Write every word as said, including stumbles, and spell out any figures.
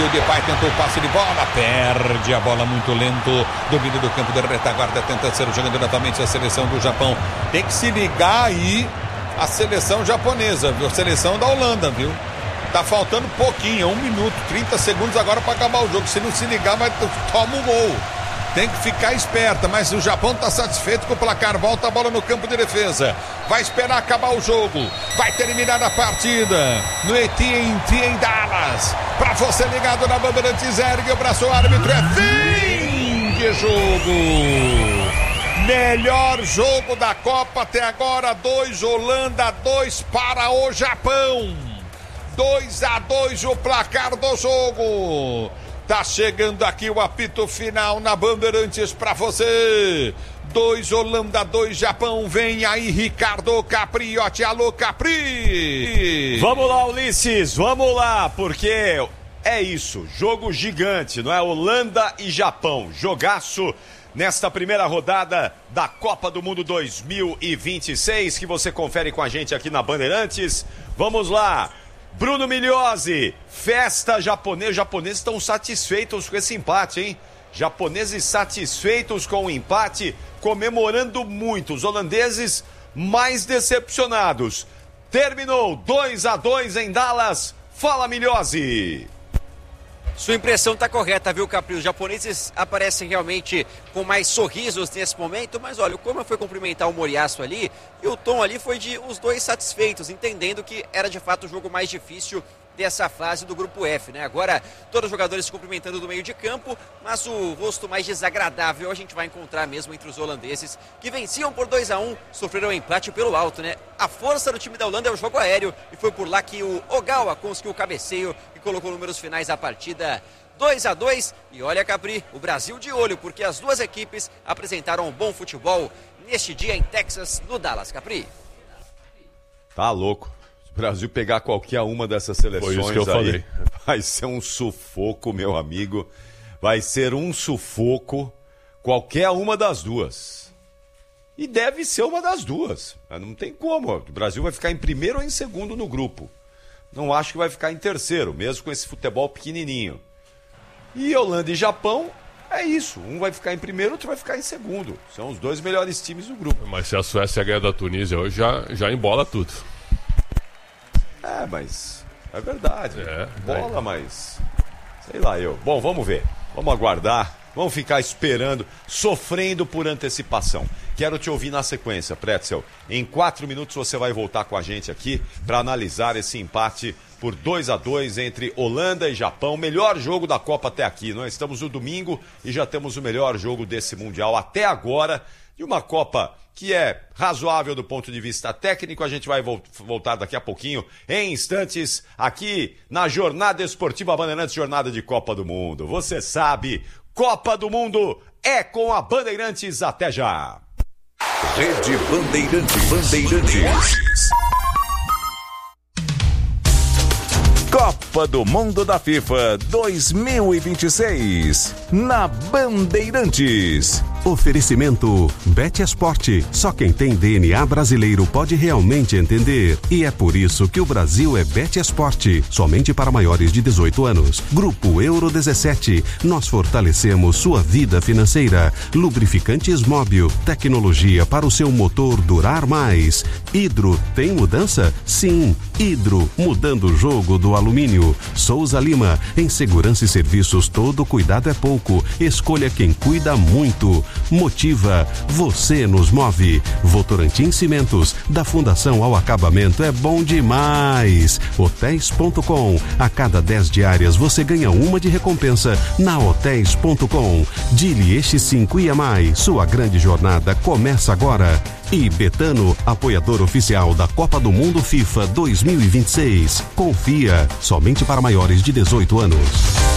o Depay tentou o passe de bola, perde a bola muito lento, domínio do campo da retaguarda, tenta ser jogando diretamente a seleção do Japão. Tem que se ligar aí a seleção japonesa, viu? A seleção da Holanda, viu? Tá faltando pouquinho, um minuto, trinta segundos agora para acabar o jogo. Se não se ligar, vai toma um gol. Tem que ficar esperta, mas o Japão está satisfeito com o placar. Volta a bola no campo de defesa. Vai esperar acabar o jogo. Vai terminar a partida no A T and T em Dallas. Para você ligado na Bandeirantes, ergue o braço, o árbitro. É fim de jogo. Melhor jogo da Copa até agora. Dois Holanda, dois para o Japão. dois a dois o placar do jogo. Tá chegando aqui o apito final na Bandeirantes pra você. dois Holanda, dois Japão. Vem aí Ricardo Capriotti. Alô, Capri. Vamos lá, Ulisses. Vamos lá, porque é isso. Jogo gigante, não é? Holanda e Japão. Jogaço nesta primeira rodada da Copa do Mundo dois mil e vinte e seis, que você confere com a gente aqui na Bandeirantes. Vamos lá. Bruno Migliozzi, festa japonesa. Os japoneses estão satisfeitos com esse empate, hein? Japoneses satisfeitos com o empate, comemorando muito. Os holandeses mais decepcionados. Terminou dois a dois em Dallas. Fala, Migliozzi. Sua impressão está correta, viu, Capri? Os japoneses aparecem realmente com mais sorrisos nesse momento, mas olha, o Koma foi cumprimentar o Moriaço ali e o tom ali foi de os dois satisfeitos, entendendo que era de fato o jogo mais difícil dessa fase do grupo F, né? Agora, todos os jogadores se cumprimentando do meio de campo, mas o rosto mais desagradável a gente vai encontrar mesmo entre os holandeses, que venciam por dois a um, sofreram empate pelo alto, né? A força do time da Holanda é o jogo aéreo, e foi por lá que o Ogawa conseguiu o cabeceio e colocou números finais à partida. dois a dois, e olha, Capri, o Brasil de olho, porque as duas equipes apresentaram um bom futebol neste dia em Texas, no Dallas, Capri. Tá louco. Se o Brasil pegar qualquer uma dessas seleções, foi isso que eu aí, falei. Vai ser um sufoco, meu amigo. Vai ser um sufoco qualquer uma das duas. E deve ser uma das duas. Não tem como. O Brasil vai ficar em primeiro ou em segundo no grupo. Não acho que vai ficar em terceiro, mesmo com esse futebol pequenininho. E Holanda e Japão, é isso. Um vai ficar em primeiro, outro vai ficar em segundo. São os dois melhores times do grupo. Mas se a Suécia ganhar da Tunísia hoje, já, já embola tudo. É, mas é verdade. É, Bola, é. mas sei lá eu. Bom, vamos ver. Vamos aguardar. Vamos ficar esperando, sofrendo por antecipação. Quero te ouvir na sequência, Pretzel. Em quatro minutos você vai voltar com a gente aqui para analisar esse empate por dois a dois entre Holanda e Japão. Melhor jogo da Copa até aqui. Nós estamos no domingo e já temos o melhor jogo desse Mundial até agora. E uma Copa que é razoável do ponto de vista técnico. A gente vai voltar daqui a pouquinho, em instantes, aqui na Jornada Esportiva Bandeirantes, Jornada de Copa do Mundo. Você sabe, Copa do Mundo é com a Bandeirantes. Até já. Rede Bandeirantes. Bandeirantes. Copa do Mundo da FIFA dois mil e vinte e seis, na Bandeirantes. Oferecimento BetEsport. Só quem tem D N A brasileiro pode realmente entender. E é por isso que o Brasil é BetEsport. Somente para maiores de dezoito anos. Grupo Euro dezessete. Nós fortalecemos sua vida financeira. Lubrificantes Móbil. Tecnologia para o seu motor durar mais. Hidro tem mudança? Sim. Hidro, mudando o jogo do alumínio. Souza Lima. Em segurança e serviços, todo cuidado é pouco. Escolha quem cuida muito. Motiva, você nos move. Votorantim Cimentos, da fundação ao acabamento é bom demais. Hotéis ponto com, a cada dez diárias você ganha uma de recompensa na Hotéis ponto com. Dili Eixi cinco I M I, sua grande jornada começa agora. E Betano, apoiador oficial da Copa do Mundo FIFA dois mil e vinte e seis. Confia, somente para maiores de dezoito anos.